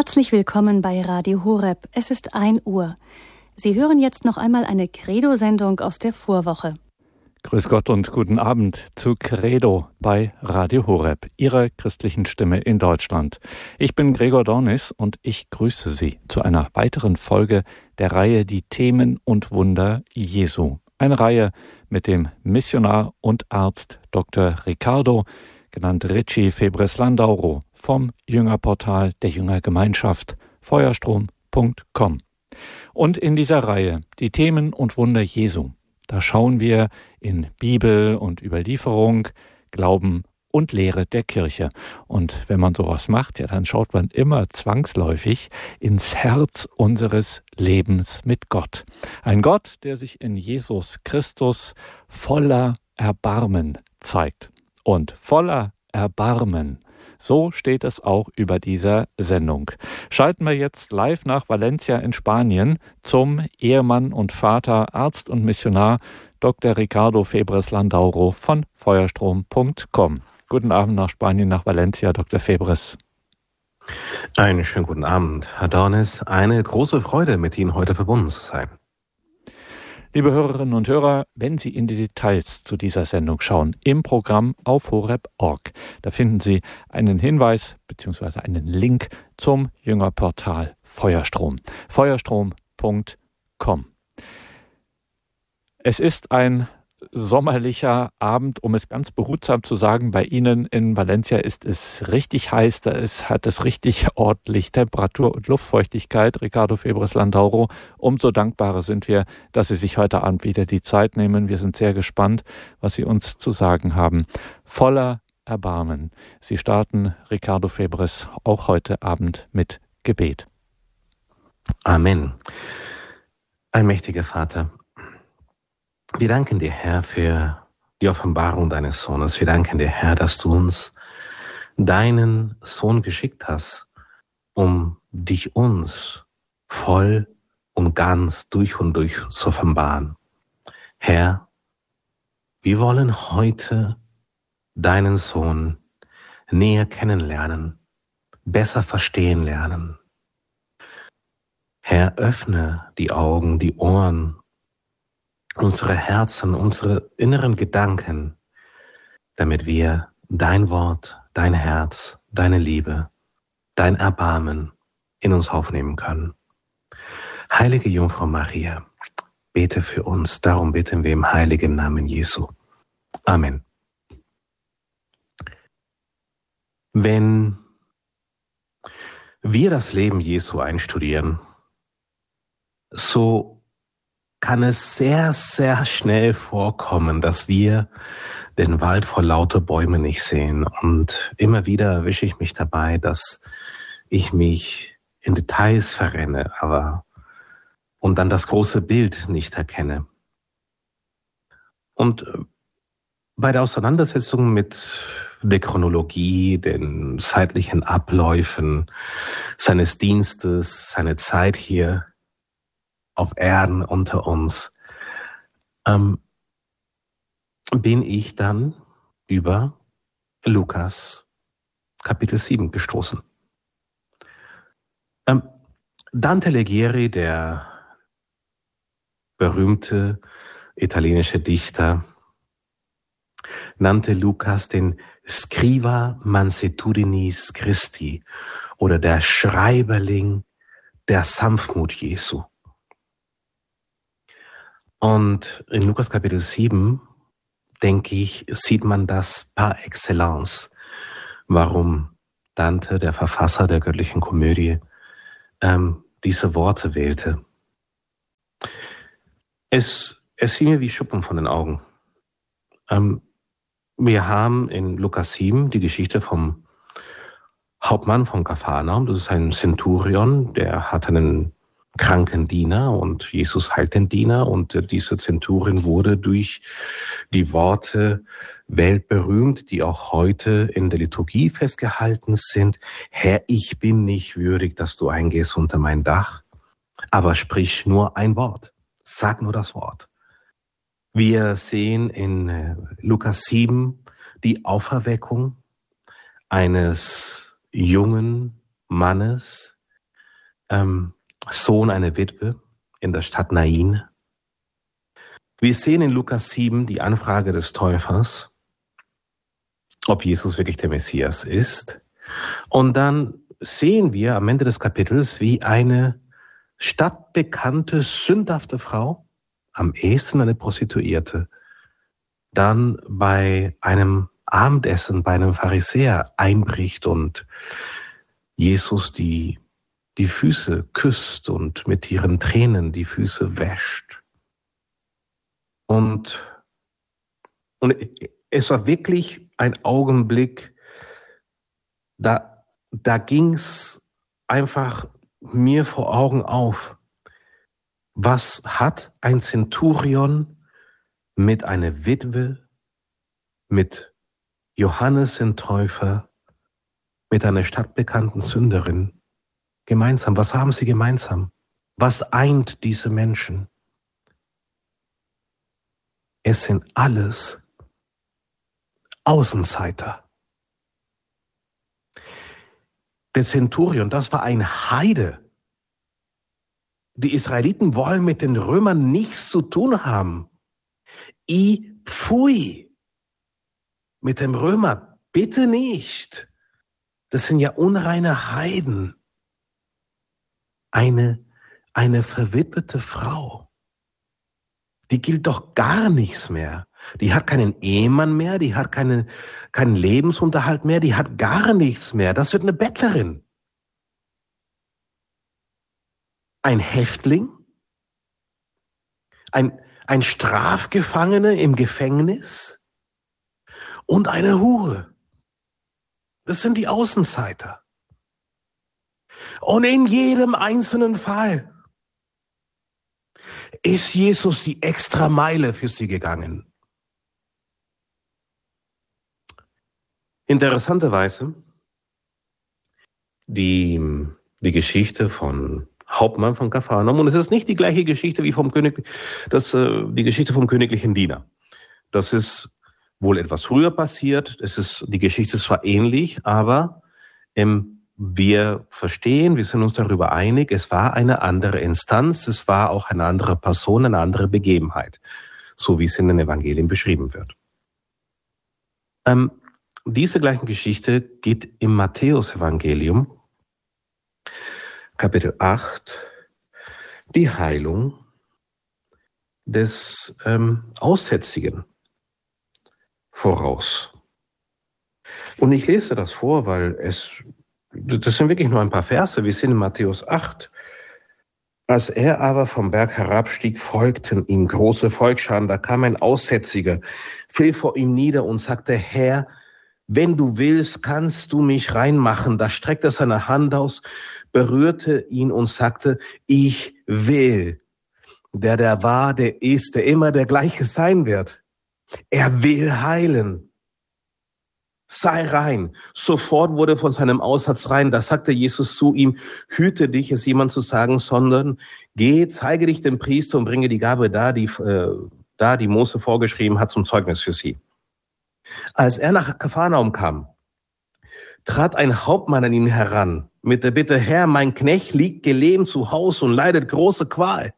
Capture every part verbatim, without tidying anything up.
Herzlich willkommen bei Radio Horeb. Es ist ein Uhr. Sie hören jetzt noch einmal eine Credo-Sendung aus der Vorwoche. Grüß Gott und guten Abend zu Credo bei Radio Horeb, Ihrer christlichen Stimme in Deutschland. Ich bin Gregor Dornis und ich grüße Sie zu einer weiteren Folge der Reihe Die Themen und Wunder Jesu. Eine Reihe mit dem Missionar und Arzt Doktor Riccardo, genannt Richie Febres-Landauro, vom Jüngerportal der Jüngergemeinschaft feuerstrom punkt com. Und in dieser Reihe Die Themen und Wunder Jesu, da schauen wir in Bibel und Überlieferung, Glauben und Lehre der Kirche. Und wenn man sowas macht, ja, dann schaut man immer zwangsläufig ins Herz unseres Lebens mit Gott. Ein Gott, der sich in Jesus Christus voller Erbarmen zeigt. Und voller Erbarmen. So steht es auch über dieser Sendung. Schalten wir jetzt live nach Valencia in Spanien zum Ehemann und Vater, Arzt und Missionar Doktor Riccardo Febres-Landauro von feuerstrom punkt com. Guten Abend nach Spanien, nach Valencia, Doktor Febres. Einen schönen guten Abend, Herr Dornis. Eine große Freude, mit Ihnen heute verbunden zu sein. Liebe Hörerinnen und Hörer, wenn Sie in die Details zu dieser Sendung schauen, im Programm auf horeb punkt org, da finden Sie einen Hinweis bzw. einen Link zum Jüngerportal Feuerstrom. feuerstrom punkt com. Es ist ein sommerlicher Abend, um es ganz behutsam zu sagen. Bei Ihnen in Valencia ist es richtig heiß, da ist, hat es richtig ordentlich Temperatur und Luftfeuchtigkeit. Riccardo Febres-Landauro, umso dankbarer sind wir, dass Sie sich heute Abend wieder die Zeit nehmen. Wir sind sehr gespannt, was Sie uns zu sagen haben. Voller Erbarmen. Sie starten, Riccardo Febres, auch heute Abend mit Gebet. Amen. Allmächtiger Vater, wir danken dir, Herr, für die Offenbarung deines Sohnes. Wir danken dir, Herr, dass du uns deinen Sohn geschickt hast, um dich uns voll und ganz durch und durch zu offenbaren. Herr, wir wollen heute deinen Sohn näher kennenlernen, besser verstehen lernen. Herr, öffne die Augen, die Ohren, unsere Herzen, unsere inneren Gedanken, damit wir dein Wort, dein Herz, deine Liebe, dein Erbarmen in uns aufnehmen können. Heilige Jungfrau Maria, bete für uns, darum bitten wir im heiligen Namen Jesu. Amen. Wenn wir das Leben Jesu einstudieren, so kann es sehr, sehr schnell vorkommen, dass wir den Wald vor lauter Bäumen nicht sehen. Und immer wieder erwische ich mich dabei, dass ich mich in Details verrenne, aber und dann das große Bild nicht erkenne. Und bei der Auseinandersetzung mit der Chronologie, den zeitlichen Abläufen seines Dienstes, seine Zeit hier auf Erden unter uns, ähm, bin ich dann über Lukas Kapitel sieben gestoßen. Ähm, Dante Alighieri, der berühmte italienische Dichter, nannte Lukas den Scriva Mansuetudinis Christi oder der Schreiberling der Sanftmut Jesu. Und in Lukas Kapitel sieben, denke ich, sieht man das par excellence, warum Dante, der Verfasser der göttlichen Komödie, ähm, diese Worte wählte. Es, es fiel mir wie Schuppen von den Augen. Ähm, wir haben in Lukas sieben die Geschichte vom Hauptmann von Kapharnaum, das ist ein Zenturion, der hat einen kranken Diener und Jesus heilt den Diener und äh, dieser Zenturion wurde durch die Worte weltberühmt, die auch heute in der Liturgie festgehalten sind. Herr, ich bin nicht würdig, dass du eingehst unter mein Dach, aber sprich nur ein Wort, sag nur das Wort. Wir sehen in äh, Lukas sieben die Auferweckung eines jungen Mannes, ähm, Sohn einer Witwe in der Stadt Nain. Wir sehen in Lukas sieben die Anfrage des Täufers, ob Jesus wirklich der Messias ist. Und dann sehen wir am Ende des Kapitels, wie eine stadtbekannte, sündhafte Frau, am ehesten eine Prostituierte, dann bei einem Abendessen bei einem Pharisäer einbricht und Jesus die, die Füße küsst und mit ihren Tränen die Füße wäscht. Und, und es war wirklich ein Augenblick, da, da ging's einfach mir vor Augen auf. Was hat ein Zenturion mit einer Witwe, mit Johannes den Täufer, mit einer stadtbekannten Sünderin gemeinsam? Was haben sie gemeinsam? Was eint diese Menschen? Es sind alles Außenseiter. Der Zenturion, das war ein Heide. Die Israeliten wollen mit den Römern nichts zu tun haben. I pfui. Mit dem Römer bitte nicht. Das sind ja unreine Heiden. Eine, eine verwitwete Frau. Die gilt doch gar nichts mehr. Die hat keinen Ehemann mehr, die hat keine, keinen Lebensunterhalt mehr, die hat gar nichts mehr. Das wird eine Bettlerin. Ein Häftling, ein, ein Strafgefangener im Gefängnis und eine Hure. Das sind die Außenseiter. Und in jedem einzelnen Fall ist Jesus die extra Meile für sie gegangen. Interessanterweise, die, die Geschichte von Hauptmann von Kapharnaum, und es ist nicht die gleiche Geschichte wie vom König, das, äh, die Geschichte vom königlichen Diener. Das ist wohl etwas früher passiert. Es ist, die Geschichte ist zwar ähnlich, aber ähm, wir verstehen, wir sind uns darüber einig, es war eine andere Instanz, es war auch eine andere Person, eine andere Begebenheit, so wie es in den Evangelien beschrieben wird. Ähm, diese gleiche Geschichte geht im Matthäus-Evangelium, Kapitel acht, die Heilung des ähm, Aussätzigen voraus. Und ich lese das vor, weil es, das sind wirklich nur ein paar Verse. Wir sind in Matthäus acht. Als er aber vom Berg herabstieg, folgten ihm große Volksscharen. Da kam ein Aussätziger, fiel vor ihm nieder und sagte: Herr, wenn du willst, kannst du mich reinmachen. Da streckte er seine Hand aus, berührte ihn und sagte: Ich will. Der, der war, der ist, der immer der gleiche sein wird. Er will heilen. Sei rein. Sofort wurde von seinem Aussatz rein. Da sagte Jesus zu ihm: Hüte dich, es jemand zu sagen, sondern geh, zeige dich dem Priester und bringe die Gabe da, die, äh, da, die Mose vorgeschrieben hat, zum Zeugnis für sie. Als er nach Kapharnaum kam, trat ein Hauptmann an ihn heran mit der Bitte: Herr, mein Knecht liegt gelähmt zu Hause und leidet große Qual.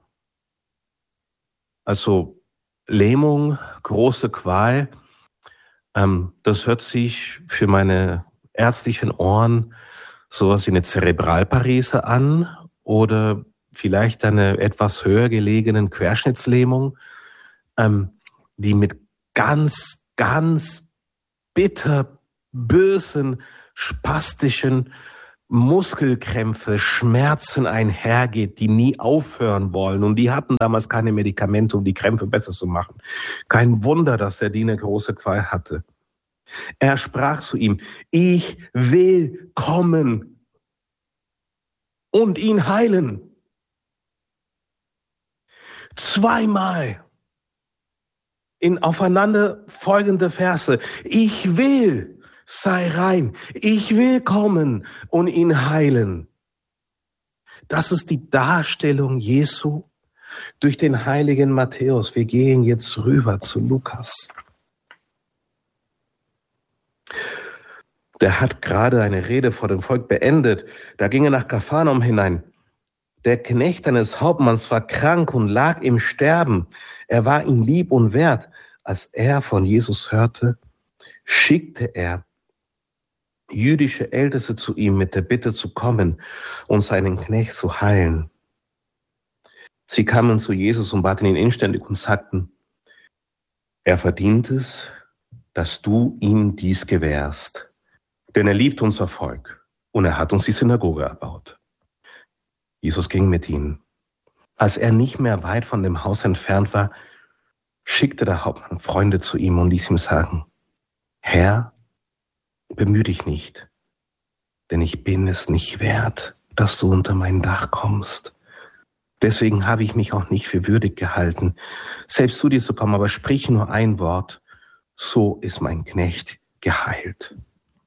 Also Lähmung, große Qual, ähm, das hört sich für meine ärztlichen Ohren sowas wie eine Zerebralparese an oder vielleicht eine etwas höher gelegenen Querschnittslähmung, ähm, die mit ganz, ganz bitter, bösen, spastischen Muskelkrämpfe, Schmerzen einhergeht, die nie aufhören wollen. Und die hatten damals keine Medikamente, um die Krämpfe besser zu machen. Kein Wunder, dass der Diener große Qual hatte. Er sprach zu ihm: Ich will kommen und ihn heilen. Zweimal in aufeinander folgende Verse: Ich will, sei rein, ich will kommen und ihn heilen. Das ist die Darstellung Jesu durch den heiligen Matthäus. Wir gehen jetzt rüber zu Lukas. Der hat gerade eine Rede vor dem Volk beendet. Da ging er nach Kapharnaum hinein. Der Knecht eines Hauptmanns war krank und lag im Sterben. Er war ihm lieb und wert. Als er von Jesus hörte, schickte er jüdische Älteste zu ihm mit der Bitte zu kommen und seinen Knecht zu heilen. Sie kamen zu Jesus und baten ihn inständig und sagten, er verdient es, dass du ihm dies gewährst, denn er liebt unser Volk und er hat uns die Synagoge erbaut. Jesus ging mit ihnen. Als er nicht mehr weit von dem Haus entfernt war, schickte der Hauptmann Freunde zu ihm und ließ ihm sagen, Herr, bemühe dich nicht, denn ich bin es nicht wert, dass du unter mein Dach kommst. Deswegen habe ich mich auch nicht für würdig gehalten, selbst zu dir zu kommen, aber sprich nur ein Wort, so ist mein Knecht geheilt.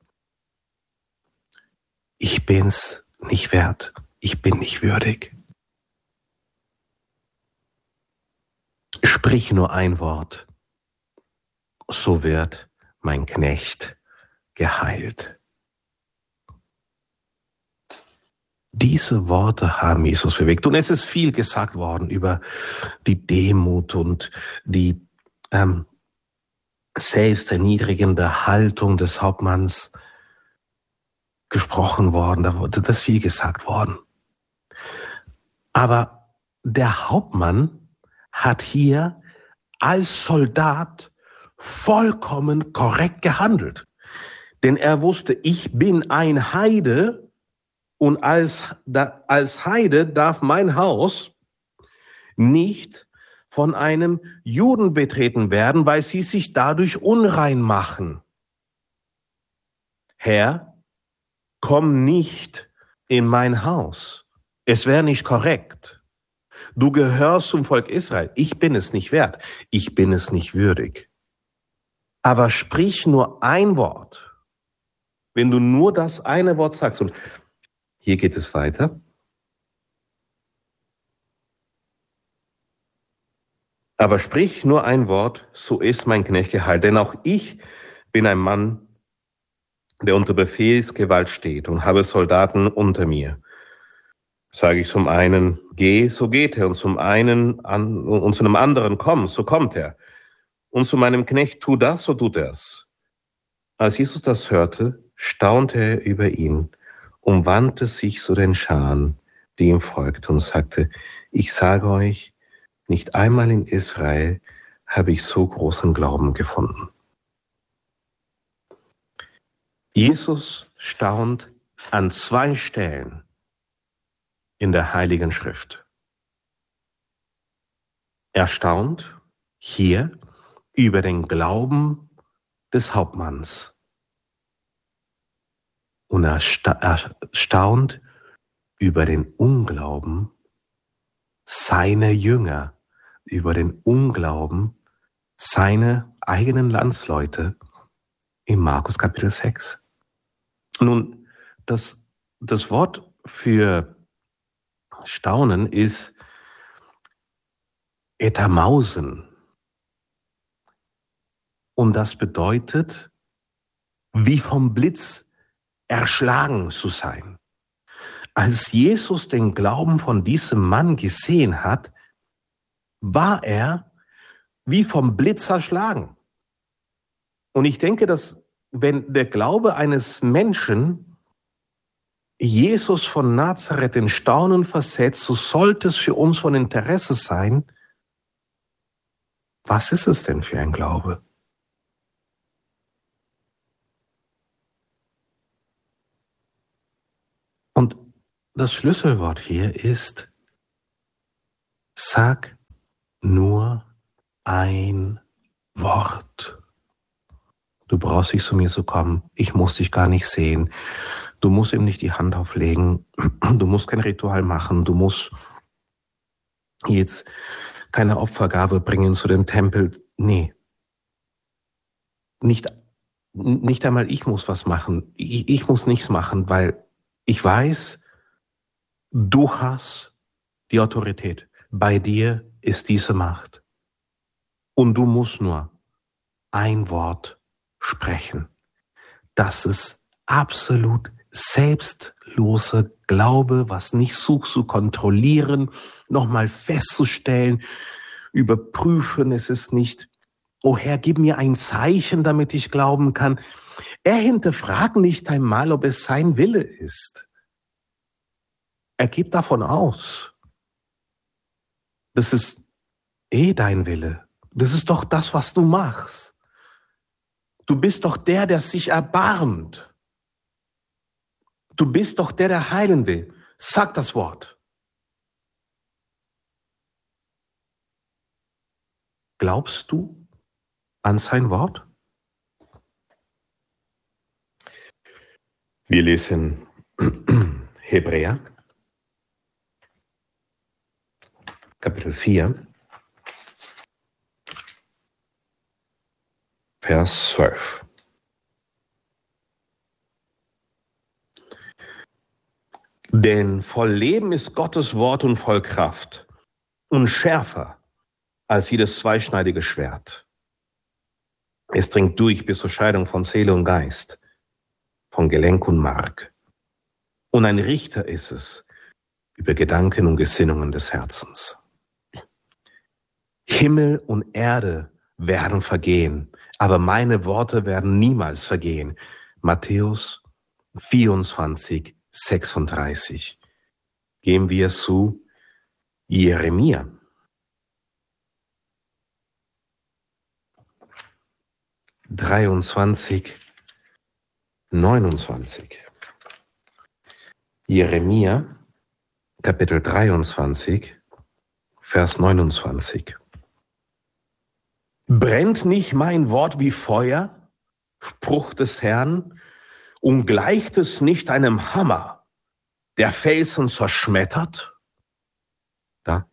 Ich bin's nicht wert, ich bin nicht würdig. Sprich nur ein Wort, so wird mein Knecht geheilt. Diese Worte haben Jesus bewegt. Und es ist viel gesagt worden über die Demut und die ähm, selbsterniedrigende Haltung des Hauptmanns gesprochen worden. Da wurde das viel gesagt worden. Aber der Hauptmann hat hier als Soldat vollkommen korrekt gehandelt. Denn er wusste, ich bin ein Heide und als, da, als Heide darf mein Haus nicht von einem Juden betreten werden, weil sie sich dadurch unrein machen. Herr, komm nicht in mein Haus. Es wäre nicht korrekt. Du gehörst zum Volk Israel. Ich bin es nicht wert. Ich bin es nicht würdig. Aber sprich nur ein Wort. Wenn du nur das eine Wort sagst, und hier geht es weiter. Aber sprich nur ein Wort, so ist mein Knecht geheilt. Denn auch ich bin ein Mann, der unter Befehlsgewalt steht und habe Soldaten unter mir. Sage ich zum einen, geh, so geht er, und zum einen an, und zu einem anderen, komm, so kommt er. Und zu meinem Knecht, tu das, so tut er's. Als Jesus das hörte, staunte er über ihn und wandte sich zu den Scharen, die ihm folgten, und sagte, ich sage euch, nicht einmal in Israel habe ich so großen Glauben gefunden. Jesus staunt an zwei Stellen in der Heiligen Schrift. Er staunt hier über den Glauben des Hauptmanns. Und er staunt über den Unglauben seiner Jünger, über den Unglauben seiner eigenen Landsleute in Markus Kapitel sechs. Nun, das, das Wort für Staunen ist Etamausen. Und das bedeutet, wie vom Blitz erschlagen zu sein. Als Jesus den Glauben von diesem Mann gesehen hat, war er wie vom Blitz erschlagen. Und ich denke, dass wenn der Glaube eines Menschen Jesus von Nazareth in Staunen versetzt, so sollte es für uns von Interesse sein, was ist es denn für ein Glaube? Und das Schlüsselwort hier ist, sag nur ein Wort. Du brauchst nicht zu mir zu kommen. Ich muss dich gar nicht sehen. Du musst ihm nicht die Hand auflegen. Du musst kein Ritual machen. Du musst jetzt keine Opfergabe bringen zu dem Tempel. Nee. Nicht, nicht einmal ich muss was machen. Ich, ich muss nichts machen, weil ich weiß, du hast die Autorität. Bei dir ist diese Macht. Und du musst nur ein Wort sprechen. Das ist absolut selbstlose Glaube, was nicht sucht zu kontrollieren, nochmal festzustellen, überprüfen, es ist nicht, oh Herr, gib mir ein Zeichen, damit ich glauben kann. Er hinterfragt nicht einmal, ob es sein Wille ist. Er geht davon aus, das ist eh dein Wille. Das ist doch das, was du machst. Du bist doch der, der sich erbarmt. Du bist doch der, der heilen will. Sag das Wort. Glaubst du an sein Wort? Wir lesen Hebräer, Kapitel vier, Vers zwölf. Denn voll Leben ist Gottes Wort und voll Kraft und schärfer als jedes zweischneidige Schwert. Es dringt durch bis zur Scheidung von Seele und Geist, von Gelenk und Mark. Und ein Richter ist es über Gedanken und Gesinnungen des Herzens. Himmel und Erde werden vergehen, aber meine Worte werden niemals vergehen. Matthäus vierundzwanzig, sechsunddreißig. Gehen wir zu Jeremia. dreiundzwanzig, neunundzwanzig. Jeremia, Kapitel dreiundzwanzig, Vers neunundzwanzig. Brennt nicht mein Wort wie Feuer, Spruch des Herrn, und gleicht es nicht einem Hammer, der Felsen zerschmettert? Da.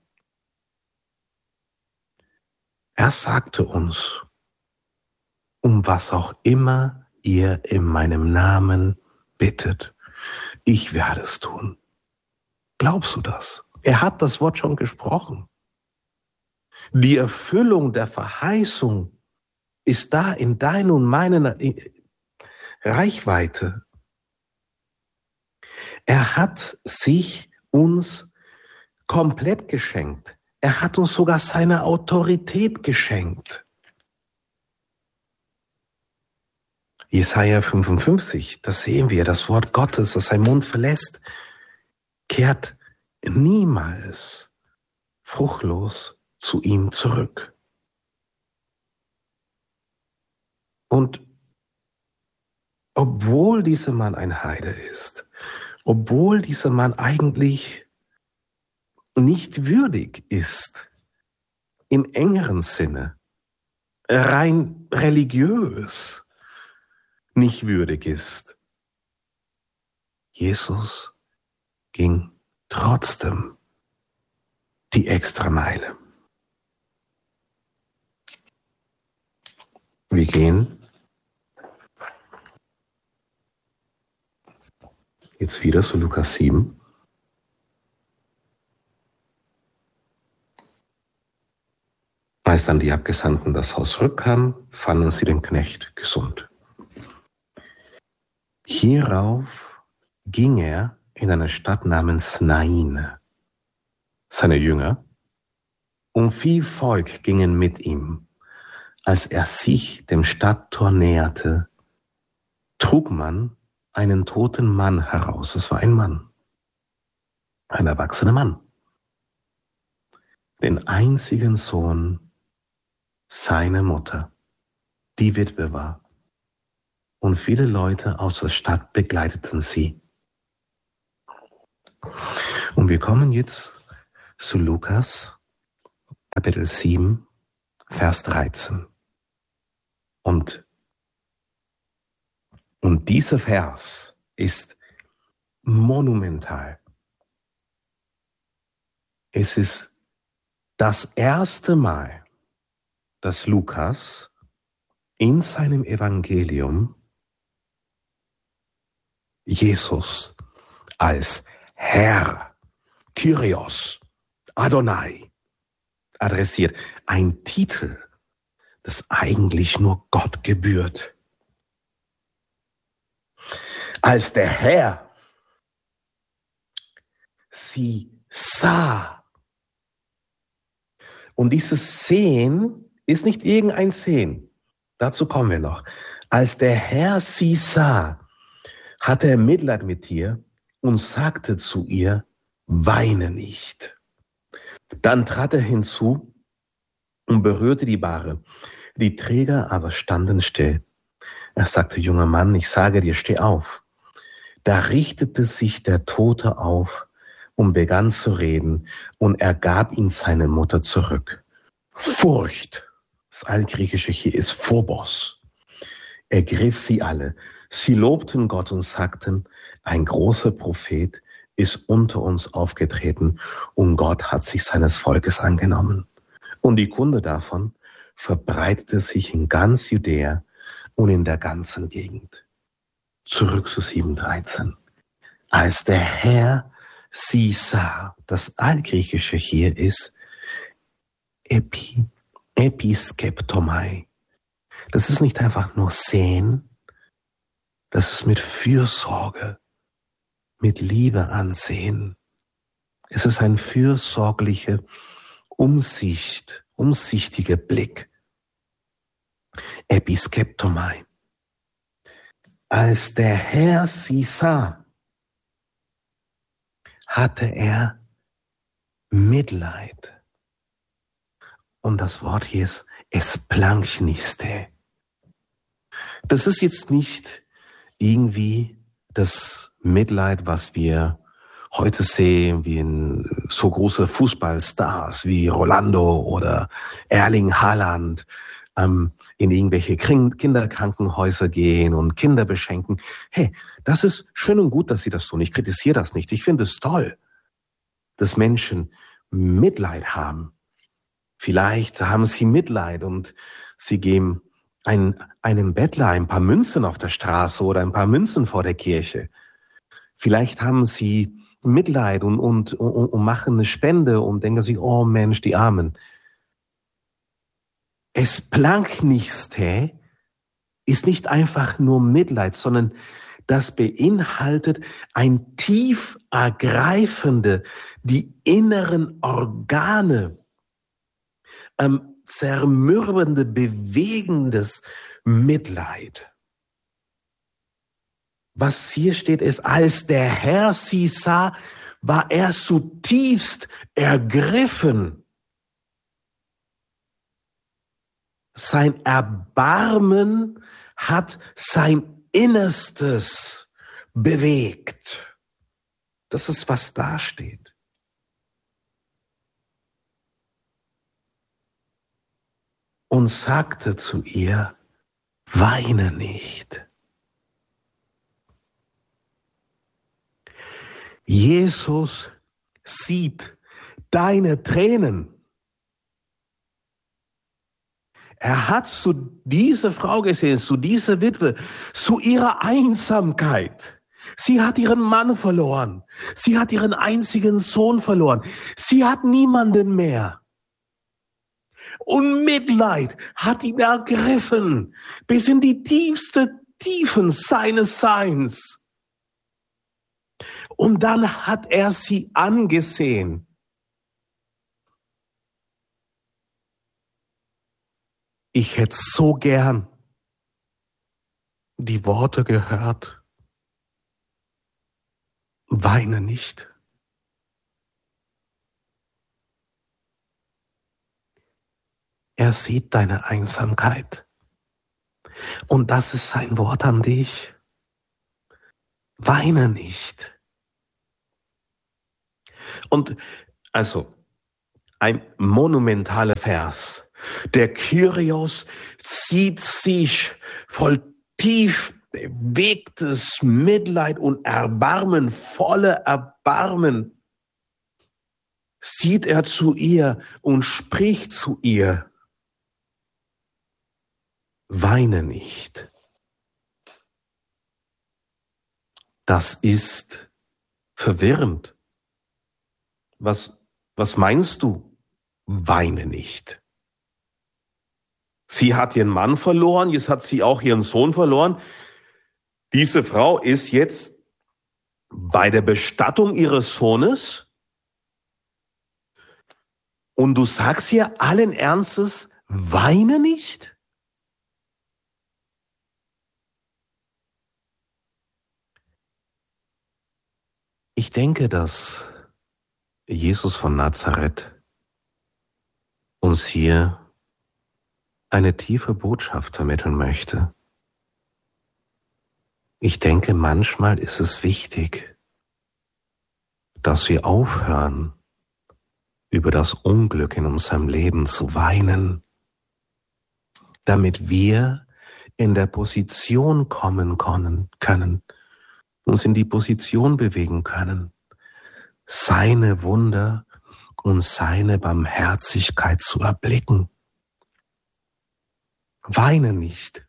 Er sagte uns, um was auch immer ihr in meinem Namen bittet, ich werde es tun. Glaubst du das? Er hat das Wort schon gesprochen. Die Erfüllung der Verheißung ist da in deiner und meiner Reichweite. Er hat sich uns komplett geschenkt. Er hat uns sogar seine Autorität geschenkt. Jesaja fünfundfünfzig, da sehen wir, das Wort Gottes, das seinen Mund verlässt, kehrt niemals fruchtlos zu ihm zurück. Und obwohl dieser Mann ein Heide ist, obwohl dieser Mann eigentlich nicht würdig ist, im engeren Sinne, rein religiös nicht würdig ist, Jesus ging trotzdem die Extrameile. Wir gehen jetzt wieder zu Lukas sieben. Als dann die Abgesandten das Haus zurückkamen, fanden sie den Knecht gesund. Hierauf ging er in eine Stadt namens Nain. Seine Jünger und viel Volk gingen mit ihm. Als er sich dem Stadttor näherte, trug man einen toten Mann heraus. Es war ein Mann, ein erwachsener Mann, den einzigen Sohn seiner Mutter, die Witwe war. Und viele Leute aus der Stadt begleiteten sie. Und wir kommen jetzt zu Lukas, Kapitel sieben, Vers dreizehn. Und, und dieser Vers ist monumental. Es ist das erste Mal, dass Lukas in seinem Evangelium Jesus als Herr, Kyrios, Adonai adressiert. Ein Titel, das eigentlich nur Gott gebührt. als der Herr sie sah. Und dieses Sehen ist nicht irgendein Sehen. Dazu kommen wir noch. Als der Herr sie sah, hatte er Mitleid mit ihr und sagte zu ihr, weine nicht. Dann trat er hinzu und berührte die Bahre. Die Träger aber standen still. Er sagte, junger Mann, ich sage dir, steh auf. Da richtete sich der Tote auf und begann zu reden, und er gab ihn seine Mutter zurück. Furcht, das Altgriechische hier ist Phobos, ergriff sie alle. Sie lobten Gott und sagten, ein großer Prophet ist unter uns aufgetreten und Gott hat sich seines Volkes angenommen. Und die Kunde davon verbreitete sich in ganz Judäa und in der ganzen Gegend. Zurück zu sieben dreizehn. Als der Herr sie sah, das Altgriechische hier ist Epi, Episkeptomai. Das ist nicht einfach nur sehen, das ist mit Fürsorge, mit Liebe ansehen. Es ist ein fürsorglicher Umsicht, umsichtiger Blick. Episkeptomai. Als der Herr sie sah, hatte er Mitleid. Und das Wort hier ist esplanchniste. Das ist jetzt nicht irgendwie das Mitleid, was wir heute sehen, wie in so große Fußballstars wie Rolando oder Erling Haaland ähm, in irgendwelche Kinderkrankenhäuser gehen und Kinder beschenken. Hey, das ist schön und gut, dass sie das tun. Ich kritisiere das nicht. Ich finde es toll, dass Menschen Mitleid haben. Vielleicht haben sie Mitleid und sie geben ein, einem Bettler ein paar Münzen auf der Straße oder ein paar Münzen vor der Kirche. Vielleicht haben sie Mitleid und, und, und, und machen eine Spende und denken sich, oh Mensch, die Armen. Esplanchniste ist nicht einfach nur Mitleid, sondern das beinhaltet ein tief ergreifende, die inneren Organe ähm, zermürbende, bewegendes Mitleid. Was hier steht, ist, als der Herr sie sah, war er zutiefst ergriffen. Sein Erbarmen hat sein Innerstes bewegt. Das ist, was da steht. Und sagte zu ihr, weine nicht. Jesus sieht deine Tränen. Er hat zu dieser Frau gesehen, zu dieser Witwe, zu ihrer Einsamkeit. Sie hat ihren Mann verloren. Sie hat ihren einzigen Sohn verloren. Sie hat niemanden mehr. Und Mitleid hat ihn ergriffen, bis in die tiefste Tiefen seines Seins. Und dann hat er sie angesehen. Ich hätte so gern die Worte gehört. Weine nicht. Er sieht deine Einsamkeit. Und das ist sein Wort an dich. Weine nicht. Und also ein monumentaler Vers. Der Kyrios zieht sich voll tief bewegtes Mitleid und Erbarmen, volle Erbarmen, sieht er zu ihr und spricht zu ihr. Weine nicht. Das ist verwirrend. Was, was meinst du? Weine nicht. Sie hat ihren Mann verloren, jetzt hat sie auch ihren Sohn verloren. Sie hat niemanden mehr. Und Mitleid hat ihn ergriffen, bis in die tiefste Tiefen seines Seins. Und dann hat er sie angesehen. Ich hätte so gern die Worte gehört. Weine nicht. Er sieht deine Einsamkeit. Und das ist sein Wort an dich. Weine nicht. Und also ein monumentaler Vers. Der Kyrios zieht sich voll tief bewegtes Mitleid und Erbarmen, sieht er zu ihr und spricht zu ihr. Weine nicht. Das ist verwirrend. Was, was meinst du? Weine nicht. Sie hat ihren Mann verloren, jetzt hat sie auch ihren Sohn verloren. Diese Frau ist jetzt bei der Bestattung ihres Sohnes und du sagst ihr allen Ernstes, weine nicht? Ich denke, dass Jesus von Nazareth uns hier eine tiefe Botschaft vermitteln möchte. Ich denke, manchmal ist es wichtig, dass wir aufhören, über das Unglück in unserem Leben zu weinen, damit wir in der Position kommen können, uns in die Position bewegen können, seine Wunder und seine Barmherzigkeit zu erblicken. Weine nicht.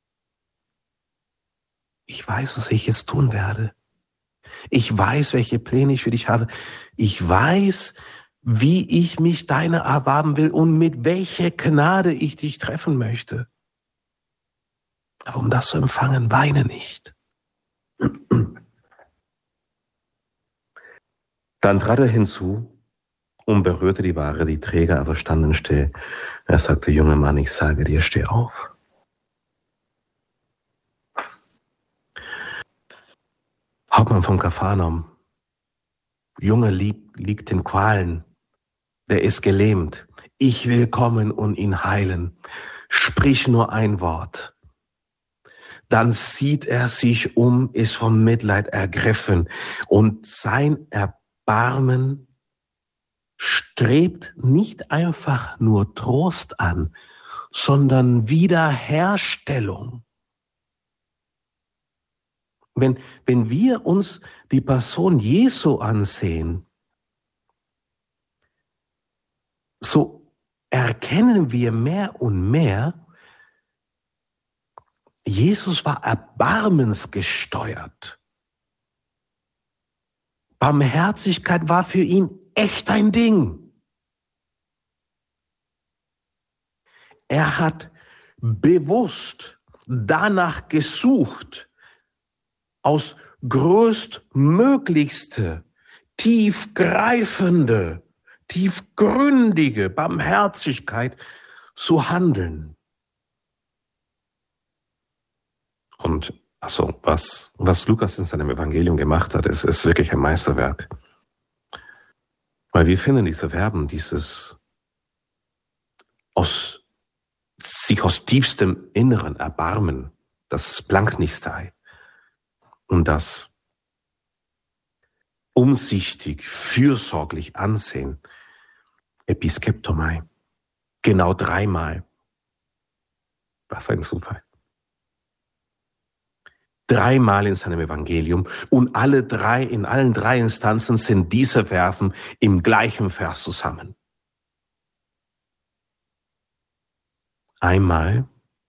Ich weiß, was ich jetzt tun werde. Ich weiß, welche Pläne ich für dich habe. Ich weiß, wie ich mich deiner erwarben will und mit welcher Gnade ich dich treffen möchte. Aber um das zu empfangen, weine nicht. Dann trat er hinzu und berührte die Ware. Die Träger aber standen still. Er sagte, junger Mann, ich sage dir, steh auf. Hauptmann von Kapharnaum, Junge lieb, liegt in Qualen, der ist gelähmt. Ich will kommen und ihn heilen. Sprich nur ein Wort. Dann sieht er sich um, ist vom Mitleid ergriffen und sein Erbarmen strebt nicht einfach nur Trost an, sondern Wiederherstellung. Wenn, wenn wir uns die Person Jesu ansehen, so erkennen wir mehr und mehr, Jesus war erbarmensgesteuert. Barmherzigkeit war für ihn echt ein Ding. Er hat bewusst danach gesucht, aus größtmöglichste, tiefgreifende, tiefgründige Barmherzigkeit zu handeln. Und also was, was Lukas in seinem Evangelium gemacht hat, ist, ist wirklich ein Meisterwerk. Weil wir finden diese Verben, dieses aus, sich aus tiefstem Inneren erbarmen, das Blanknichtei und das umsichtig, fürsorglich ansehen, Episkeptomai, genau dreimal. Was ein Zufall. Dreimal in seinem Evangelium und alle drei, in allen drei Instanzen sind diese Verben im gleichen Vers zusammen. Einmal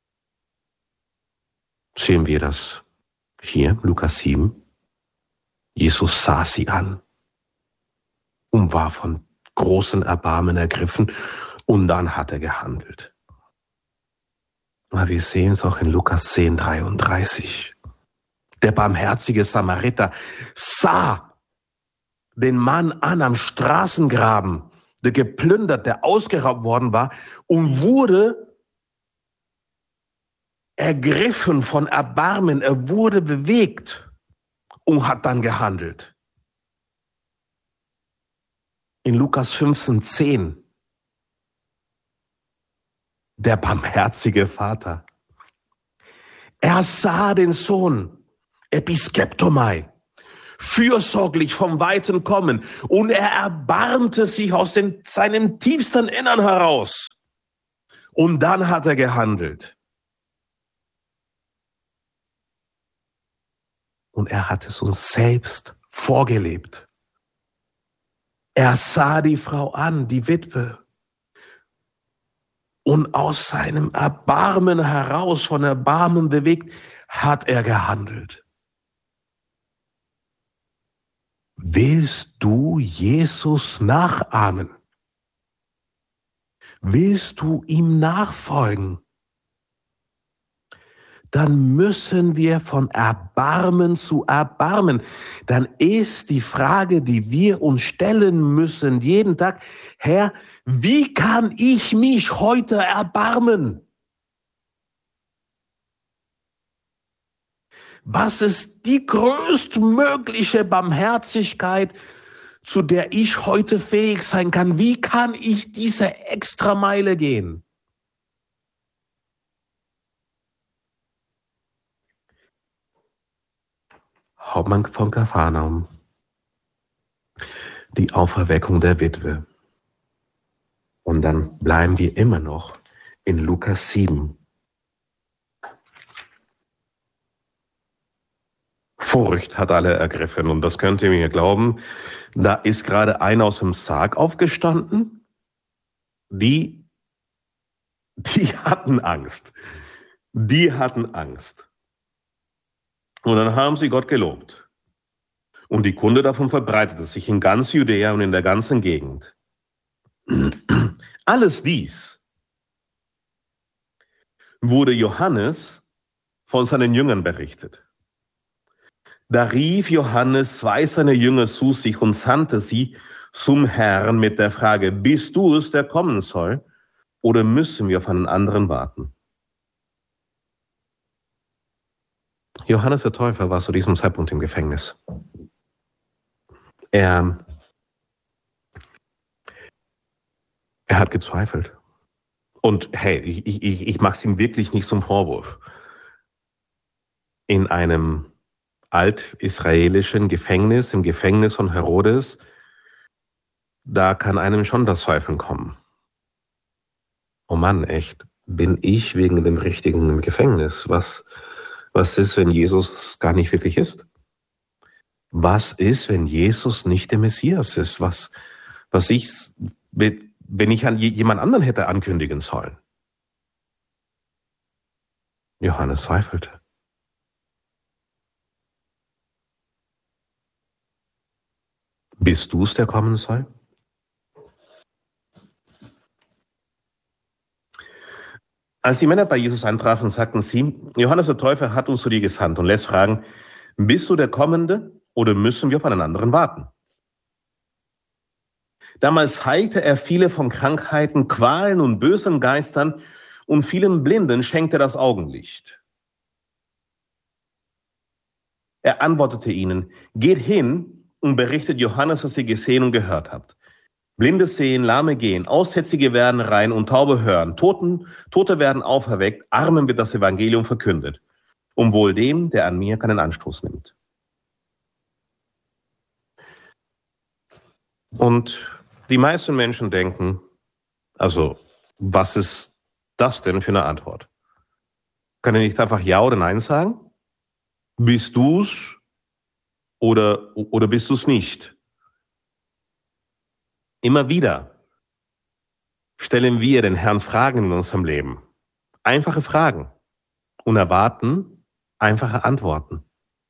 sehen wir das hier, Lukas sieben. Jesus sah sie an und war von großen Erbarmen ergriffen und dann hat er gehandelt. Aber wir sehen es auch in Lukas zehn, dreiunddreißig. Der barmherzige Samariter sah den Mann an am Straßengraben, der geplündert, der ausgeraubt worden war und wurde ergriffen von Erbarmen. Er wurde bewegt und hat dann gehandelt. In Lukas fünfzehn, zehn. Der barmherzige Vater. Er sah den Sohn, Episkeptomai, fürsorglich vom Weiten kommen und er erbarmte sich aus den, seinem tiefsten Innern heraus. Und dann hat er gehandelt. Und er hat es uns selbst vorgelebt. Er sah die Frau an, die Witwe. Und aus seinem Erbarmen heraus, von Erbarmen bewegt, hat er gehandelt. Willst du Jesus nachahmen? Willst du ihm nachfolgen? dann müssen wir von Erbarmen zu Erbarmen. Dann ist die Frage, die wir uns stellen müssen jeden Tag, Herr, wie kann ich mich heute erbarmen? Was ist die größtmögliche Barmherzigkeit, zu der ich heute fähig sein kann? Wie kann ich diese Extrameile gehen? Hauptmann von Kapharnaum, die Auferweckung der Witwe. Und dann bleiben wir immer noch in Lukas sieben. Furcht hat alle ergriffen und das könnt ihr mir glauben. Da ist gerade einer aus dem Sarg aufgestanden. Die, die hatten Angst. Die hatten Angst. Und dann haben sie Gott gelobt. Und die Kunde davon verbreitete sich in ganz Judäa und in der ganzen Gegend. Alles dies wurde Johannes von seinen Jüngern berichtet. Da rief Johannes zwei seiner Jünger zu sich und sandte sie zum Herrn mit der Frage, bist du es, der kommen soll, oder müssen wir auf einen anderen warten? Johannes der Täufer war zu diesem Zeitpunkt im Gefängnis. Er, er hat gezweifelt. Und hey, ich, ich, ich mache es ihm wirklich nicht zum Vorwurf. In einem altisraelischen Gefängnis, im Gefängnis von Herodes, da kann einem schon das Zweifeln kommen. Oh Mann, echt, bin ich wegen dem Richtigen im Gefängnis? Was, was ist, wenn Jesus gar nicht wirklich ist? Was ist, wenn Jesus nicht der Messias ist? Was, was ich, wenn ich an jemand anderen hätte ankündigen sollen? Johannes zweifelte. Bist du es, der kommen soll? Als die Männer bei Jesus eintrafen, sagten sie, Johannes der Täufer hat uns zu dir gesandt und lässt fragen, bist du der Kommende oder müssen wir auf einen anderen warten? Damals heilte er viele von Krankheiten, Qualen und bösen Geistern und vielen Blinden schenkte das Augenlicht. Er antwortete ihnen, geht hin und berichtet Johannes, was ihr gesehen und gehört habt. Blinde sehen, Lahme gehen, Aussätzige werden rein und Taube hören, Toten, Tote werden auferweckt, Armen wird das Evangelium verkündet, um wohl dem, der an mir keinen Anstoß nimmt. Und die meisten Menschen denken, also, was ist das denn für eine Antwort? Kann er nicht einfach Ja oder Nein sagen? Bist du's oder, oder bist du's nicht? Immer wieder stellen wir den Herrn Fragen in unserem Leben. Einfache Fragen und erwarten einfache Antworten.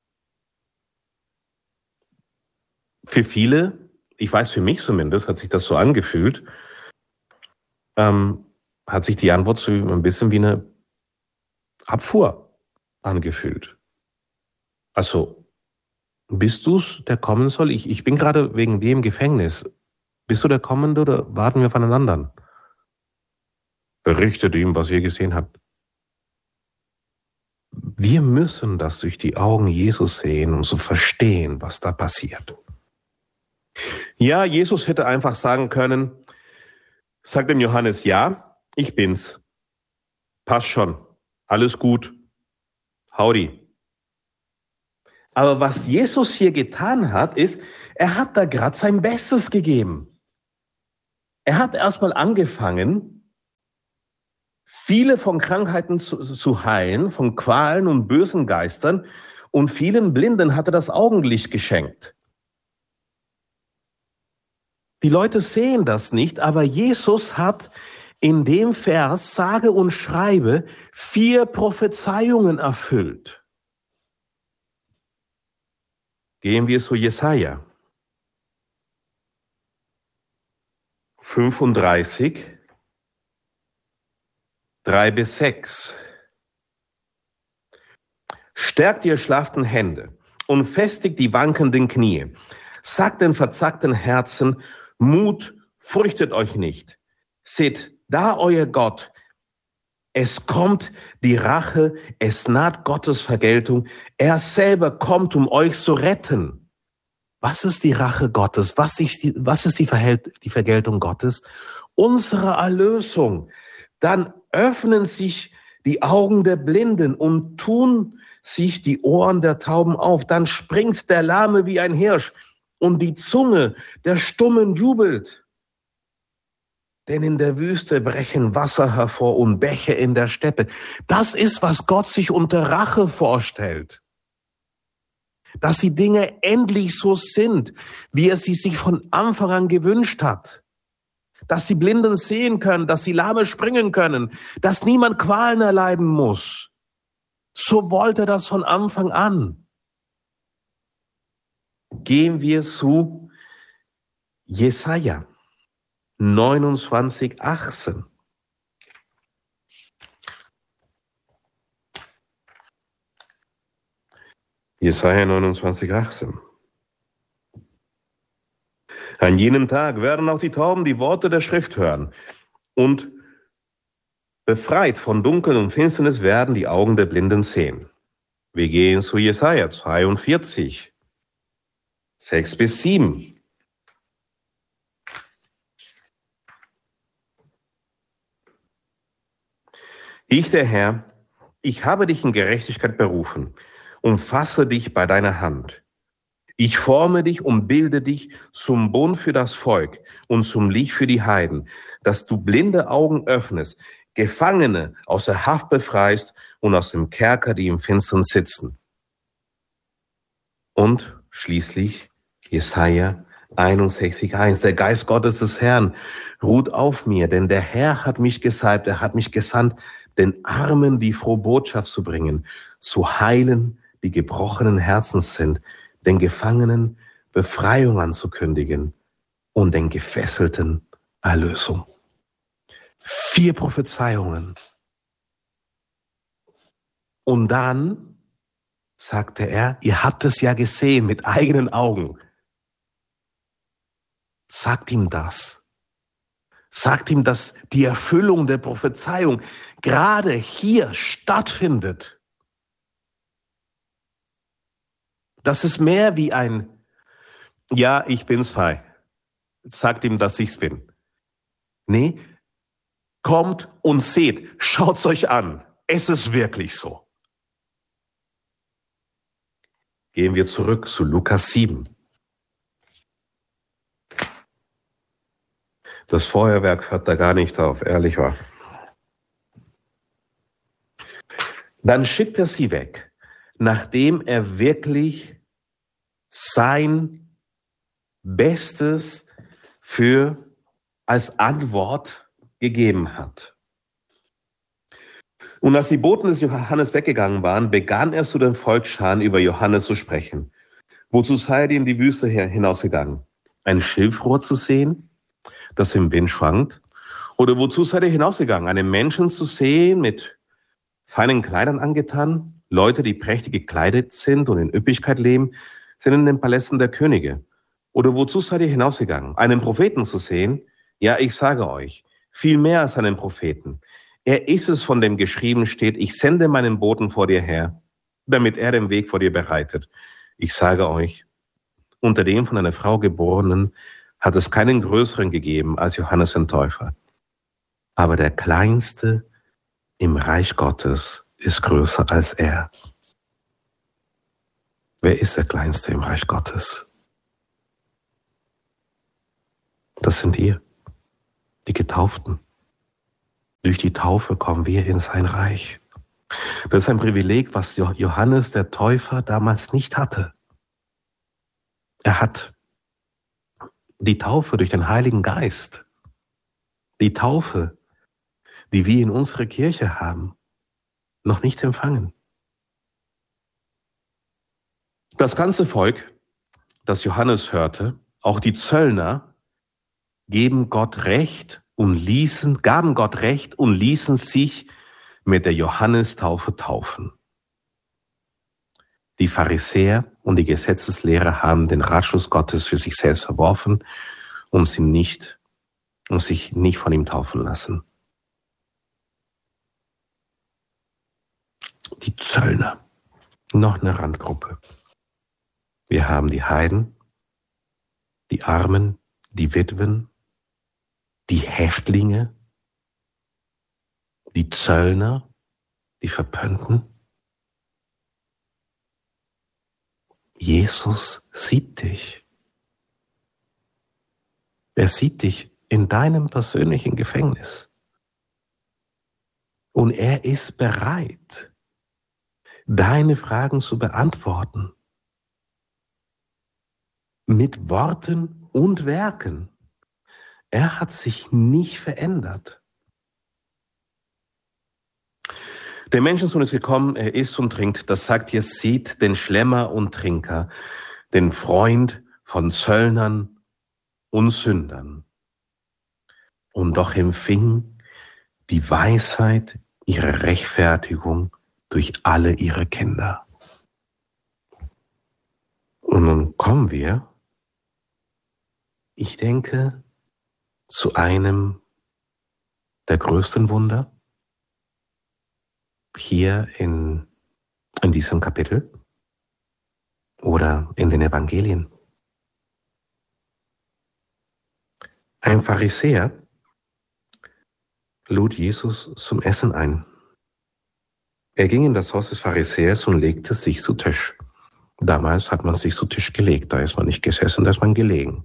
Für viele, ich weiß für mich zumindest, hat sich das so angefühlt, ähm, hat sich die Antwort so ein bisschen wie eine Abfuhr angefühlt. Also, bist du's, der kommen soll? Ich, ich bin gerade wegen dem im Gefängnis. Bist du der Kommende oder warten wir auf einen anderen? Berichtet ihm, was ihr gesehen habt. Wir müssen das durch die Augen Jesus sehen, um zu verstehen, was da passiert. Ja, Jesus hätte einfach sagen können, sagt dem Johannes, ja, ich bin's. Passt schon. Alles gut. Howdy. Aber was Jesus hier getan hat, ist, er hat da gerade sein Bestes gegeben. Er hat erstmal angefangen, viele von Krankheiten zu, zu heilen, von Qualen und bösen Geistern, und vielen Blinden hat er das Augenlicht geschenkt. Die Leute sehen das nicht, aber Jesus hat in dem Vers, sage und schreibe, vier Prophezeiungen erfüllt. Gehen wir zu Jesaja fünfunddreißig, drei bis sechs. Stärkt die erschlafften Hände und festigt die wankenden Knie. Sagt den verzackten Herzen, Mut, fürchtet euch nicht. Seht, da euer Gott. Es kommt die Rache, es naht Gottes Vergeltung. Er selber kommt, um euch zu retten. Was ist die Rache Gottes? Was ist die, was ist die, Verhält, die Vergeltung Gottes? Unsere Erlösung. Dann öffnen sich die Augen der Blinden und tun sich die Ohren der Tauben auf. Dann springt der Lahme wie ein Hirsch und die Zunge der Stummen jubelt. Denn in der Wüste brechen Wasser hervor und Bäche in der Steppe. Das ist, was Gott sich unter Rache vorstellt. Dass die Dinge endlich so sind, wie er sie sich von Anfang an gewünscht hat. Dass die Blinden sehen können, dass die Lahme springen können, dass niemand Qualen erleiden muss. So wollte er das von Anfang an. Gehen wir zu Jesaja neunundzwanzig, achtzehn. Jesaja neunundzwanzig, achtzehn. An jenem Tag werden auch die Tauben die Worte der Schrift hören und befreit von Dunkel und Finsternis werden die Augen der Blinden sehen. Wir gehen zu Jesaja zweiundvierzig, sechs bis sieben. Ich, der Herr, ich habe dich in Gerechtigkeit berufen und fasse dich bei deiner Hand. Ich forme dich und bilde dich zum Bund für das Volk und zum Licht für die Heiden, dass du blinde Augen öffnest, Gefangene aus der Haft befreist und aus dem Kerker, die im Finstern sitzen. Und schließlich Jesaja einundsechzig, eins. Der Geist Gottes des Herrn ruht auf mir, denn der Herr hat mich gesalbt, er hat mich gesandt, den Armen die frohe Botschaft zu bringen, zu heilen, die gebrochenen Herzens sind, den Gefangenen Befreiung anzukündigen und den Gefesselten Erlösung. Vier Prophezeiungen. Und dann sagte er, ihr habt es ja gesehen mit eigenen Augen. Sagt ihm das. Sagt ihm, dass die Erfüllung der Prophezeiung gerade hier stattfindet. Das ist mehr wie ein, ja, ich bin's frei. Sagt ihm, dass ich's bin. Nee, kommt und seht, schaut's euch an. Es ist wirklich so. Gehen wir zurück zu Lukas sieben. Das Feuerwerk hört da gar nicht auf, ehrlich wahr. Dann schickt er sie weg, nachdem er wirklich sein Bestes für als Antwort gegeben hat. Und als die Boten des Johannes weggegangen waren, begann er zu den Volksscharen über Johannes zu sprechen. Wozu seid ihr in die Wüste hinausgegangen? Ein Schilfrohr zu sehen, das im Wind schwankt? Oder wozu seid ihr hinausgegangen? Einen Menschen zu sehen, mit feinen Kleidern angetan? Leute, die prächtig gekleidet sind und in Üppigkeit leben, sind in den Palästen der Könige. Oder wozu seid ihr hinausgegangen? Einen Propheten zu sehen? Ja, ich sage euch, viel mehr als einen Propheten. Er ist es, von dem geschrieben steht, ich sende meinen Boten vor dir her, damit er den Weg vor dir bereitet. Ich sage euch, unter dem von einer Frau geborenen hat es keinen größeren gegeben als Johannes den Täufer. Aber der Kleinste im Reich Gottes ist größer als er. Wer ist der Kleinste im Reich Gottes? Das sind wir, die Getauften. Durch die Taufe kommen wir in sein Reich. Das ist ein Privileg, was Johannes der Täufer damals nicht hatte. Er hat die Taufe durch den Heiligen Geist, die Taufe, die wir in unserer Kirche haben, noch nicht empfangen. Das ganze Volk, das Johannes hörte, auch die Zöllner, geben Gott Recht und ließen, gaben Gott Recht und ließen sich mit der Johannestaufe taufen. Die Pharisäer und die Gesetzeslehrer haben den Ratschluss Gottes für sich selbst verworfen und sie nicht, und sich nicht von ihm taufen lassen. Die Zöllner, noch eine Randgruppe. Wir haben die Heiden, die Armen, die Witwen, die Häftlinge, die Zöllner, die Verpönnten. Jesus sieht dich. Er sieht dich in deinem persönlichen Gefängnis. Und er ist bereit, deine Fragen zu beantworten. Mit Worten und Werken. Er hat sich nicht verändert. Der Menschensohn ist gekommen, er isst und trinkt, das sagt ihr, sieht den Schlemmer und Trinker, den Freund von Zöllnern und Sündern. Und doch empfing die Weisheit ihre Rechtfertigung durch alle ihre Kinder. Und nun kommen wir, ich denke, zu einem der größten Wunder hier in, in diesem Kapitel oder in den Evangelien. Ein Pharisäer lud Jesus zum Essen ein. Er ging in das Haus des Pharisäers und legte sich zu Tisch. Damals hat man sich zu Tisch gelegt, da ist man nicht gesessen, da ist man gelegen.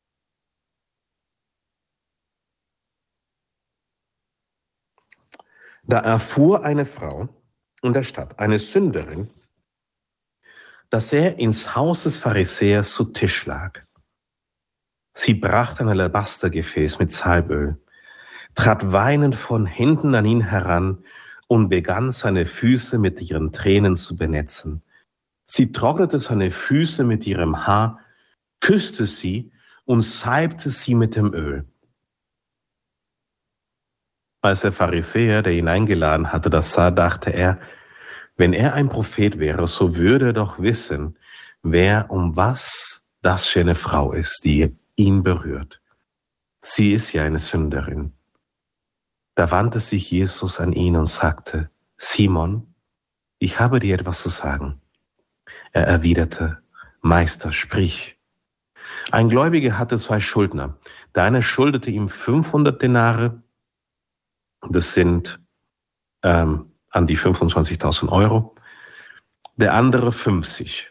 Da erfuhr eine Frau in der Stadt, eine Sünderin, dass er ins Haus des Pharisäers zu Tisch lag. Sie brachte ein Alabastergefäß mit Salböl, trat weinend von hinten an ihn heran und begann seine Füße mit ihren Tränen zu benetzen. Sie trocknete seine Füße mit ihrem Haar, küsste sie und salbte sie mit dem Öl. Als der Pharisäer, der ihn eingeladen hatte, das sah, dachte er, wenn er ein Prophet wäre, so würde er doch wissen, wer um was das für eine Frau ist, die ihn berührt. Sie ist ja eine Sünderin. Da wandte sich Jesus an ihn und sagte, Simon, ich habe dir etwas zu sagen. Er erwiderte, Meister, sprich. Ein Gläubiger hatte zwei Schuldner. Der eine schuldete ihm fünfhundert Denare, das sind ähm, an die fünfundzwanzigtausend Euro. Der andere fünfzig.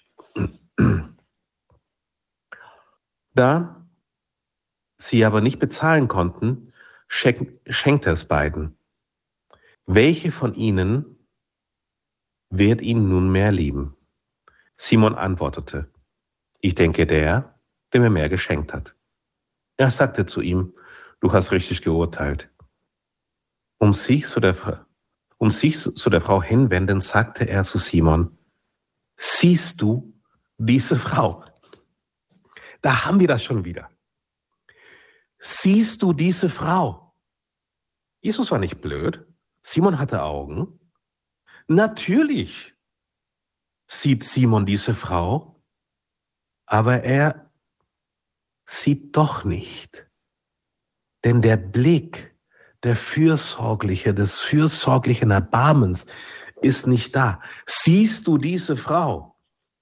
Da sie aber nicht bezahlen konnten, schenk, schenkte es beiden. Welche von ihnen wird ihn nunmehr lieben? Simon antwortete, ich denke der, der mir mehr geschenkt hat. Er sagte zu ihm, du hast richtig geurteilt. Um sich zu der, um sich zu der Frau hinwendend, sagte er zu Simon, siehst du diese Frau? Da haben wir das schon wieder. Siehst du diese Frau? Jesus war nicht blöd. Simon hatte Augen. Natürlich sieht Simon diese Frau, aber er sieht doch nicht. Denn der Blick, der Fürsorgliche, des fürsorglichen Erbarmens ist nicht da. Siehst du diese Frau?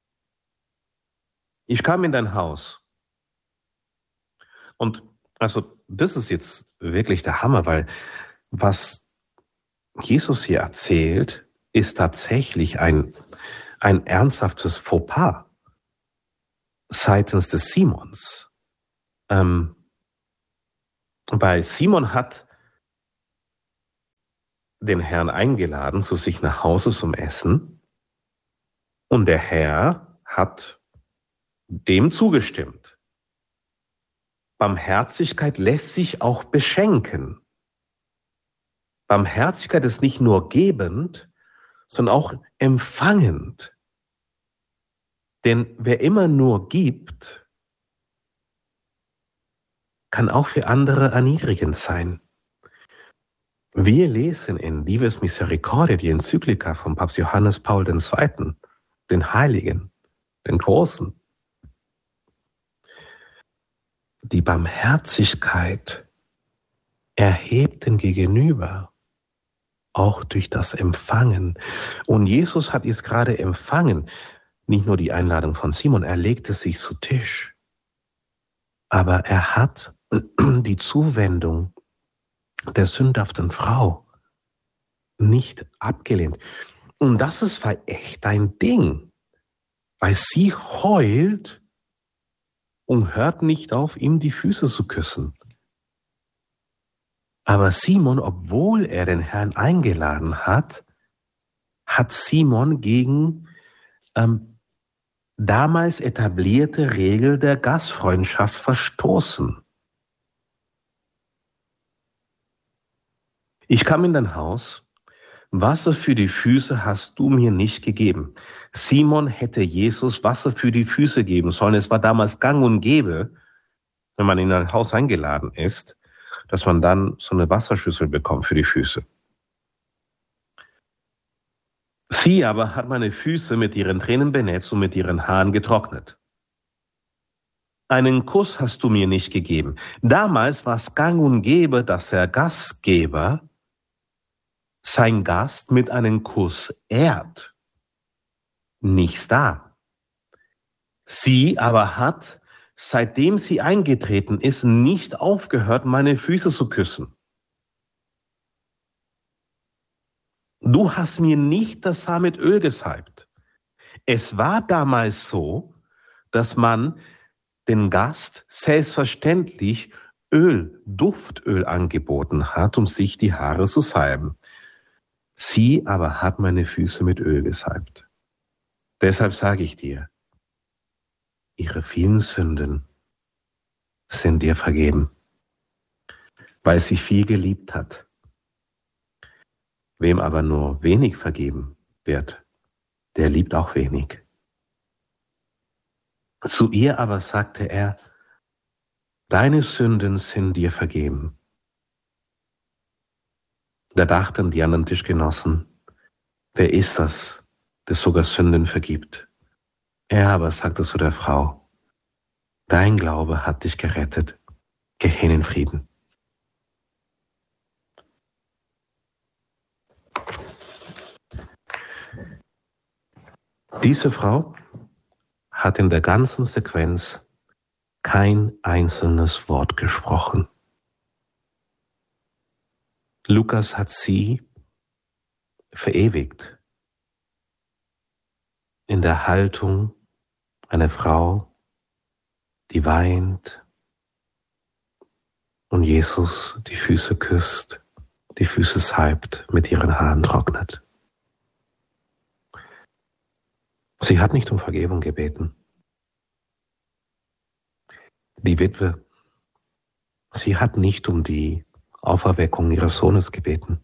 Ich kam in dein Haus. Und also das ist jetzt wirklich der Hammer, weil was Jesus hier erzählt, ist tatsächlich ein, ein ernsthaftes Fauxpas seitens des Simons. Ähm, weil Simon hat den Herrn eingeladen zu sich nach Hause zum Essen und der Herr hat dem zugestimmt. Barmherzigkeit lässt sich auch beschenken. Barmherzigkeit ist nicht nur gebend, sondern auch empfangend. Denn wer immer nur gibt, kann auch für andere erniedrigend sein. Wir lesen in Dives Misericordiae, die Enzyklika von Papst Johannes Paul der Zweite., den Heiligen, den Großen. Die Barmherzigkeit erhebt den Gegenüber, auch durch das Empfangen. Und Jesus hat jetzt gerade empfangen, nicht nur die Einladung von Simon, er legte sich zu Tisch, aber er hat die Zuwendung der sündhaften Frau nicht abgelehnt. Und das ist echt ein Ding, weil sie heult und hört nicht auf, ihm die Füße zu küssen. Aber Simon, obwohl er den Herrn eingeladen hat, hat Simon gegen ähm, damals etablierte Regel der Gastfreundschaft verstoßen. Ich kam in dein Haus, Wasser für die Füße hast du mir nicht gegeben. Simon hätte Jesus Wasser für die Füße geben sollen. Es war damals gang und gäbe, wenn man in ein Haus eingeladen ist, dass man dann so eine Wasserschüssel bekommt für die Füße. Sie aber hat meine Füße mit ihren Tränen benetzt und mit ihren Haaren getrocknet. Einen Kuss hast du mir nicht gegeben. Damals war es gang und gäbe, dass der Gastgeber sein Gast mit einem Kuss ehrt. Nichts da. Sie aber hat, seitdem sie eingetreten ist, nicht aufgehört, meine Füße zu küssen. Du hast mir nicht das Haar mit Öl gesalbt. Es war damals so, dass man den Gast selbstverständlich Öl, Duftöl angeboten hat, um sich die Haare zu salben. Sie aber hat meine Füße mit Öl gesalbt. Deshalb sage ich dir, ihre vielen Sünden sind dir vergeben, weil sie viel geliebt hat. Wem aber nur wenig vergeben wird, der liebt auch wenig. Zu ihr aber sagte er, deine Sünden sind dir vergeben. Da dachten die anderen Tischgenossen, wer ist das, der sogar Sünden vergibt? Er aber sagte zu der Frau, dein Glaube hat dich gerettet, geh hin in Frieden. Diese Frau hat in der ganzen Sequenz kein einzelnes Wort gesprochen. Lukas hat sie verewigt in der Haltung einer Frau, die weint und Jesus die Füße küsst, die Füße salbt, mit ihren Haaren trocknet. Sie hat nicht um Vergebung gebeten. Die Witwe, sie hat nicht um die Auferweckung ihres Sohnes gebeten.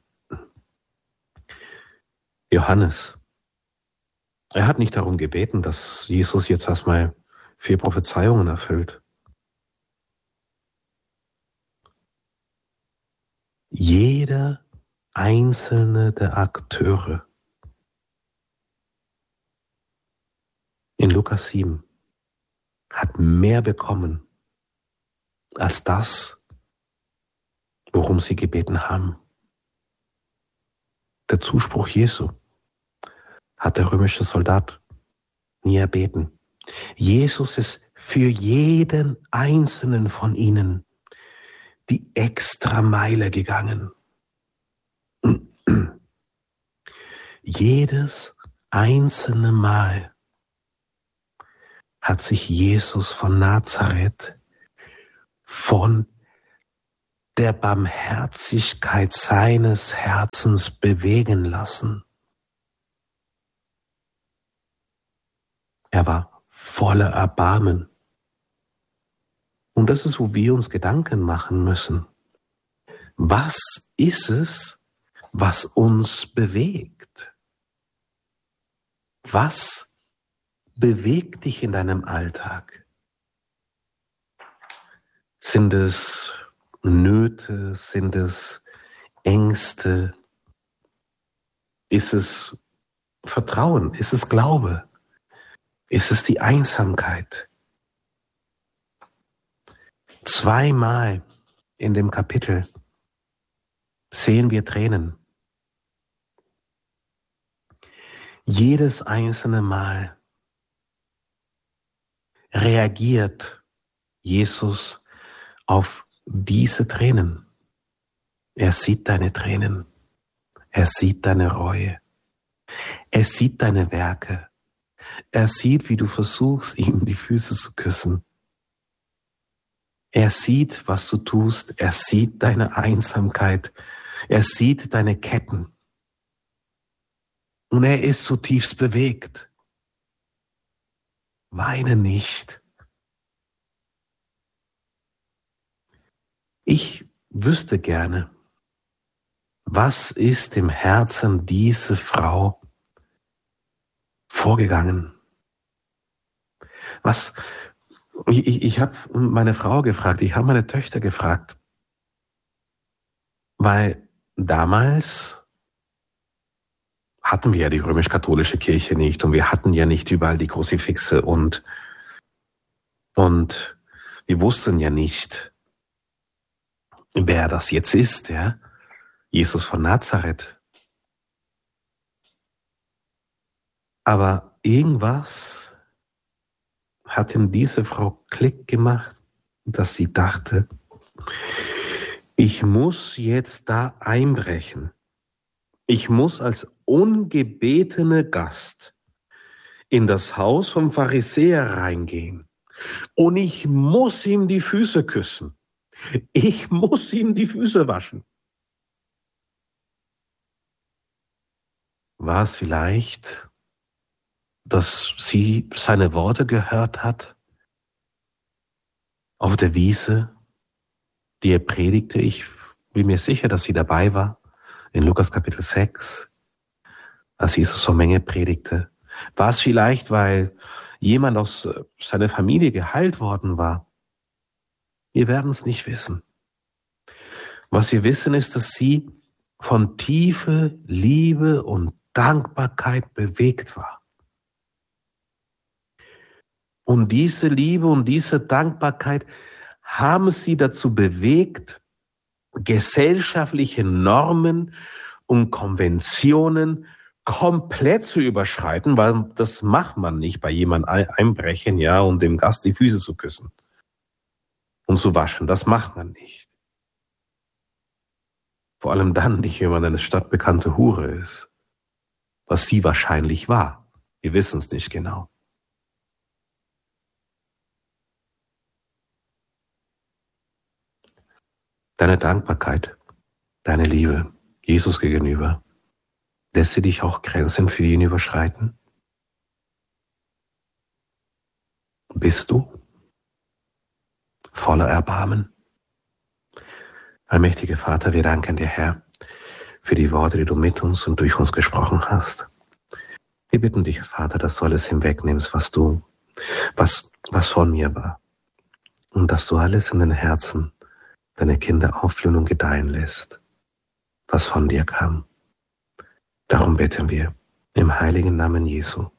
Johannes, er hat nicht darum gebeten, dass Jesus jetzt erstmal vier Prophezeiungen erfüllt. Jeder einzelne der Akteure in Lukas sieben hat mehr bekommen als das, worum sie gebeten haben. Der Zuspruch Jesu hat der römische Soldat nie erbeten. Jesus ist für jeden einzelnen von ihnen die Extrameile gegangen. Jedes einzelne Mal hat sich Jesus von Nazareth von der Barmherzigkeit seines Herzens bewegen lassen. Er war voller Erbarmen. Und das ist, wo wir uns Gedanken machen müssen. Was ist es, was uns bewegt? Was bewegt dich in deinem Alltag? Sind es Nöte? Sind es Ängste? Ist es Vertrauen? Ist es Glaube? ist es die Einsamkeit. Zweimal in dem Kapitel sehen wir Tränen. Jedes einzelne Mal reagiert Jesus auf diese Tränen. Er sieht deine Tränen. Er sieht deine Reue. Er sieht deine Werke. Er sieht, wie du versuchst, ihm die Füße zu küssen. Er sieht, was du tust. Er sieht deine Einsamkeit. Er sieht deine Ketten. Und er ist zutiefst bewegt. Weine nicht. Ich wüsste gerne, was ist im Herzen dieser Frau vorgegangen? Was, ich, ich, ich habe meine Frau gefragt, ich habe meine Töchter gefragt, weil damals hatten wir ja die römisch-katholische Kirche nicht und wir hatten ja nicht überall die Kruzifixe und, und wir wussten ja nicht, wer das jetzt ist, ja, Jesus von Nazareth. Aber irgendwas hat in diese Frau Klick gemacht, dass sie dachte, ich muss jetzt da einbrechen. Ich muss als ungebetene Gast in das Haus vom Pharisäer reingehen und ich muss ihm die Füße küssen. Ich muss ihm die Füße waschen. War es vielleicht, dass sie seine Worte gehört hat auf der Wiese, die er predigte? Ich bin mir sicher, dass sie dabei war in Lukas Kapitel sechs, als Jesus zur Menge predigte. War es vielleicht, weil jemand aus seiner Familie geheilt worden war? Wir werden es nicht wissen. Was wir wissen, ist, dass sie von tiefer Liebe und Dankbarkeit bewegt war. Und diese Liebe und diese Dankbarkeit haben sie dazu bewegt, gesellschaftliche Normen und Konventionen komplett zu überschreiten, weil das macht man nicht bei jemandem einbrechen, ja, und dem Gast die Füße zu küssen und zu waschen. Das macht man nicht. Vor allem dann nicht, wenn man eine stadtbekannte Hure ist, was sie wahrscheinlich war. Wir wissen es nicht genau. Deine Dankbarkeit, deine Liebe Jesus gegenüber, lässt sie dich auch Grenzen für ihn überschreiten? Bist du voller Erbarmen? Allmächtiger Vater, wir danken dir, Herr, für die Worte, die du mit uns und durch uns gesprochen hast. Wir bitten dich, Vater, dass du alles hinwegnimmst, was du, was, was von mir war. Und dass du alles in den Herzen deine Kinder aufblühen und gedeihen lässt, was von dir kam. Darum bitten wir im heiligen Namen Jesu.